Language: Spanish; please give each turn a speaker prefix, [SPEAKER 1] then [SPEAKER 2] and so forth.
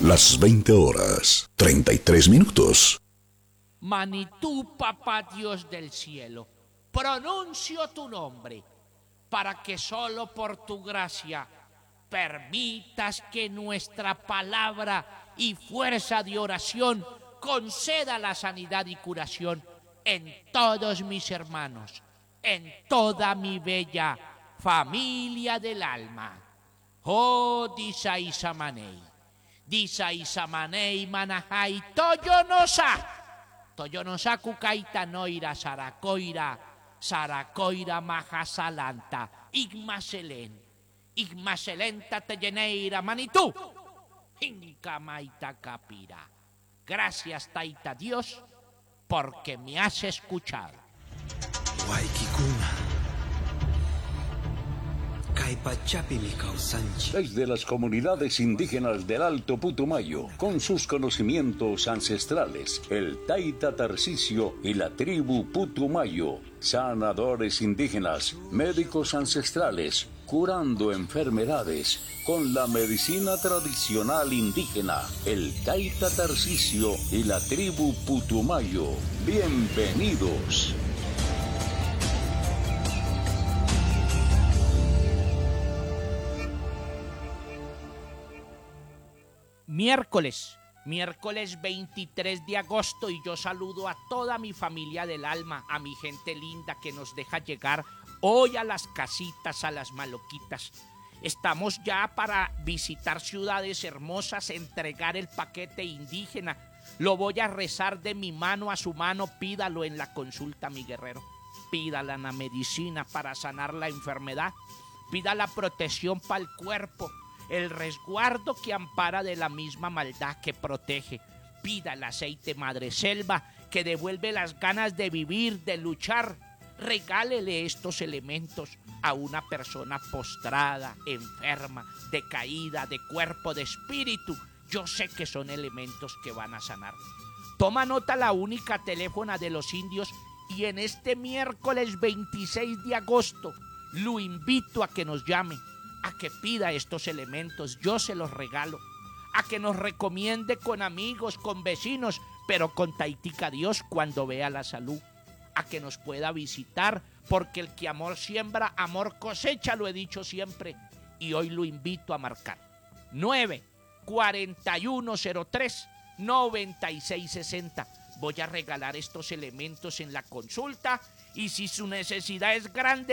[SPEAKER 1] Las 20 horas, 33 minutos.
[SPEAKER 2] Manitú, papá Dios del cielo, pronuncio tu nombre para que solo por tu gracia permitas que nuestra palabra y fuerza de oración conceda la sanidad y curación en todos mis hermanos, en toda mi bella familia del alma. Oh, Disa Isamanei, Manajai, Toyonosa Kukaita Noira, Saracoira Majasalanta, Igmaselenta Teyeneira, Manitú, Incamaita Capira. Gracias, Taita Dios, porque me has escuchado.
[SPEAKER 3] Desde las comunidades indígenas del Alto Putumayo, con sus conocimientos ancestrales, el Taita Tarcisio y la tribu Putumayo, sanadores indígenas, médicos ancestrales, curando enfermedades con la medicina tradicional indígena, el Taita Tarcisio y la tribu Putumayo. Bienvenidos.
[SPEAKER 2] Miércoles 23 de agosto, y yo saludo a toda mi familia del alma, a mi gente linda que nos deja llegar hoy a las casitas, a las maloquitas. Estamos ya para visitar ciudades hermosas, entregar el paquete indígena. Lo voy a rezar de mi mano a su mano, pídalo en la consulta, mi guerrero. Pídala en la medicina para sanar la enfermedad. Pida la protección para el cuerpo, el resguardo que ampara de la misma maldad que protege. Pida el aceite madre selva que devuelve las ganas de vivir, de luchar. Regálele estos elementos a una persona postrada, enferma, decaída, de cuerpo, de espíritu. Yo sé que son elementos que van a sanar. Toma nota la única teléfona de los indios, y en este miércoles 26 de agosto lo invito a que nos llame, a que pida estos elementos, yo se los regalo, a que nos recomiende con amigos, con vecinos, pero con Taitica Dios cuando vea la salud, a que nos pueda visitar, porque el que amor siembra, amor cosecha, lo he dicho siempre, y hoy lo invito a marcar. 94103-9660. Voy a regalar estos elementos en la consulta, y si su necesidad es grande,